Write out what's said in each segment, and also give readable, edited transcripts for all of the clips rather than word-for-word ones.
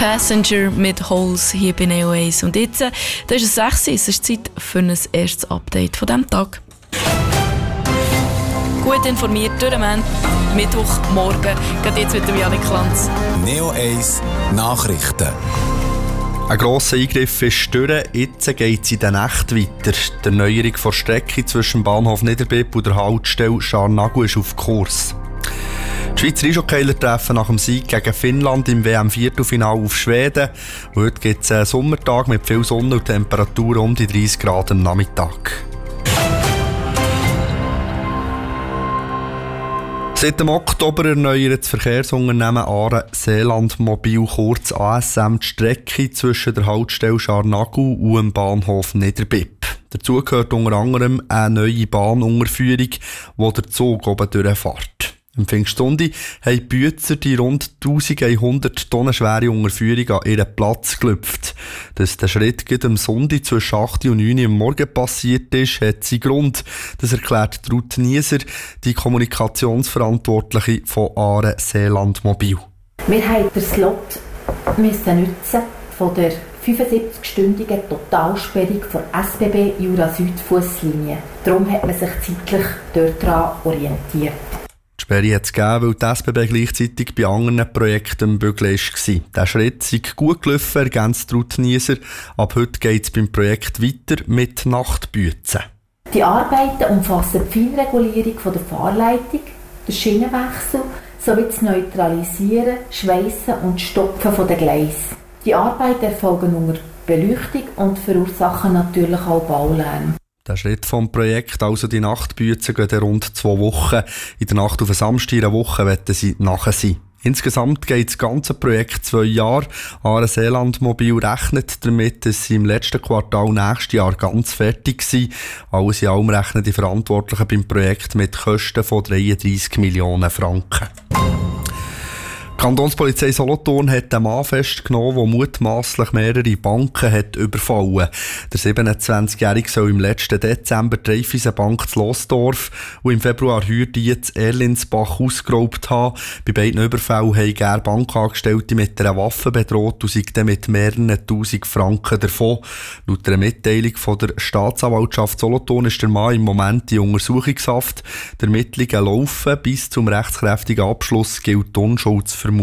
Passenger mit Holes hier bei Neo Ace. Und jetzt, das ist es 6 Uhr, es ist Zeit für ein erstes Update von diesem Tag. Gut informiert durch den Mittwochmorgen, gerade jetzt mit dem Janik Lanz. Neo Ace Nachrichten. Ein grosser Eingriff ist durch. Jetzt geht es in der Nacht weiter. Die Erneuerung der Strecke zwischen dem Bahnhof Niederbipp und der Haltestelle Scharnagu ist auf Kurs. Die Schweizer Eishockeyler treffen nach dem Sieg gegen Finnland im WM-Viertelfinale auf Schweden. Heute gibt es einen Sommertag mit viel Sonne und Temperaturen um die 30 Grad am Nachmittag. Seit dem Oktober erneuert das Verkehrsunternehmen Aare Seeland Mobil, kurz ASM, die Strecke zwischen der Haltestelle Scharnagu und dem Bahnhof Niederbipp. Dazu gehört unter anderem eine neue Bahnunterführung, wo der Zug oben durchfährt. Am Pfingstsonntag haben die Bützer die rund 1100 Tonnen schwere Unterführung an ihren Platz gelüpft. Dass der Schritt gerade am Sonntag zwischen 8 und 9 Uhr am Morgen passiert ist, hat seinen Grund. Das erklärt Ruth Nieser, die Kommunikationsverantwortliche von Aare Seeland Mobil. Wir haben den Slot nutzen von der 75-stündigen Totalsperrung der SBB Jura-Süd-Fusslinie. Darum hat man sich zeitlich daran orientiert. Die Sperre hat es gegeben, weil die SBB gleichzeitig bei anderen Projekten am Bügeln war. Der Schritt sei gut gelaufen, ergänzt Ruth Nieser. Ab heute geht es beim Projekt weiter mit Nachtbüzen. Die Arbeiten umfassen die Feinregulierung der Fahrleitung, den Schienenwechsel sowie das Neutralisieren, Schweissen und Stopfen der Gleise. Die Arbeiten erfolgen unter Beleuchtung und verursachen natürlich auch Baulärm. Der Schritt vom Projekt, also die Nachtbüzen, geht rund 2 Wochen. In der Nacht auf den Samstag in einer Woche werden sie nachher sein. Insgesamt geht das ganze Projekt 2 Jahre. Aare Seeland Mobil rechnet damit, dass sie im letzten Quartal nächstes Jahr ganz fertig sind. Alles in allem rechnen die Verantwortlichen beim Projekt mit Kosten von 33 Millionen Franken. Die Kantonspolizei Solothurn hat einen Mann festgenommen, der mutmasslich mehrere Banken hat überfallen. Der 27-Jährige soll im letzten Dezember die Raiffeisenbank zu Losdorf und im Februar Hürdi zu Erlinsbach ausgeraubt haben. Bei beiden Überfällen haben er Bankangestellte mit einer Waffe bedroht und sind dann mit mehreren 1000 Franken davon. Laut einer Mitteilung von der Staatsanwaltschaft Solothurn ist der Mann im Moment in Untersuchungshaft. Die Ermittlungen laufen. Bis zum rechtskräftigen Abschluss gilt die Unschuldsvermutung.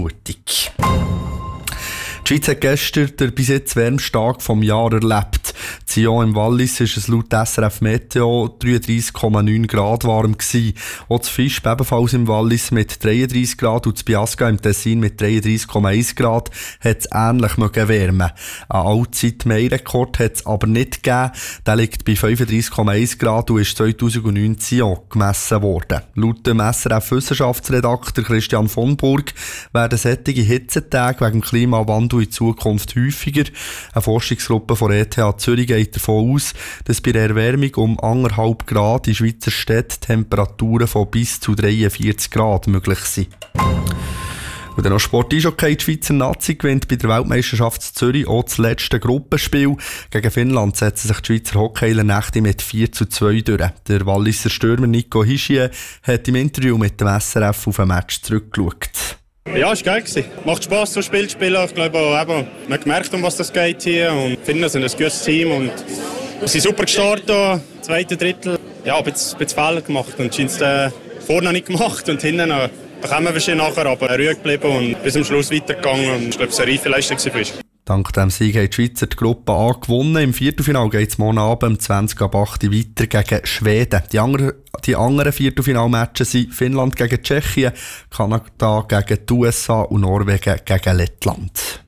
Die Schweiz hat gestern den bis jetzt wärmsten Tag des Jahres erlebt. Sion im Wallis ist es laut SRF Meteo 33,9 Grad warm gewesen. Auch das Fischb ebenfalls im Wallis mit 33 Grad und das Biasca im Tessin mit 33,1 Grad hat es ähnlich wärmen. Ein Allzeit-Mai-Rekord hat es aber nicht gegeben. Der liegt bei 35,1 Grad und ist 2009 in Sion gemessen worden. Laut dem SRF-Wissenschaftsredakteur Christian von Burg werden solche Hitzetage wegen dem Klimawandel in Zukunft häufiger. Eine Forschungsgruppe von ETH Zürich geht davon aus, dass bei der Erwärmung um 1,5 Grad in Schweizer Städten Temperaturen von bis zu 43 Grad möglich sind. Und dann noch Sport-Eishockey. Die Schweizer Nazi gewinnt bei der Weltmeisterschaft Zürich auch das letzte Gruppenspiel. Gegen Finnland setzen sich die Schweizer Hockeyler Nächte mit 4:2 durch. Der Walliser Stürmer Nico Hischier hat im Interview mit dem SRF auf ein Match zurückgeschaut. Ja, es war geil. Macht Spass, so Spiel zu spielen. Ich glaube auch, man hat gemerkt, um was das geht hier. Und Finnen sind ein gutes Team und wir sind super gestartet. Zweite Drittel, ja, ein bisschen Fehler gemacht und scheint vorne nicht gemacht und hinten noch. Da kommen wir wahrscheinlich nachher, aber ruhig geblieben und bis zum Schluss weitergegangen. Und ich glaube, es war eine reife Leistung für uns. Dank dem Sieg hat die Schweizer die Gruppe A gewonnen. Im Viertelfinale geht es morgen Abend um 20:08 weiter gegen Schweden. Die anderen Viertelfinalmatches sind Finnland gegen Tschechien, Kanada gegen die USA und Norwegen gegen Lettland.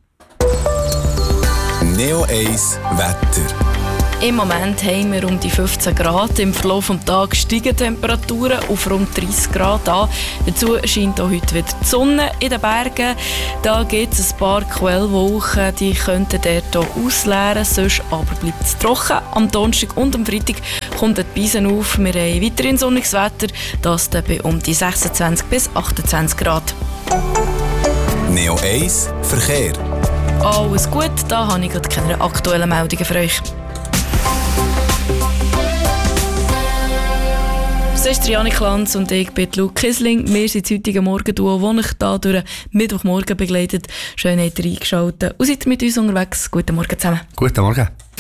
Neo Ace Wetter. Im Moment haben wir um die 15 Grad. Im Verlauf des Tages steigen Temperaturen auf rund 30 Grad an. Dazu scheint auch heute wieder die Sonne in den Bergen. Da gibt es ein paar Quellwolken, die könnten dort ausleeren, sonst aber bleibt es trocken. Am Donnerstag und am Freitag kommt die Beisen auf. Wir haben weiterhin sonniges Wetter, das dann bei um die 26 bis 28 Grad. Neo Ace Verkehr. Alles gut, da habe ich gerade keine aktuellen Meldungen für euch. Das ist Janik Lanz und ich bin Luke Kisling. Wir sind das heutige Morgenduo, das ich hier durch Mittwochmorgen begleitet. Schön, habt ihr eingeschaltet und seid ihr mit uns unterwegs. Guten Morgen zusammen. Guten Morgen.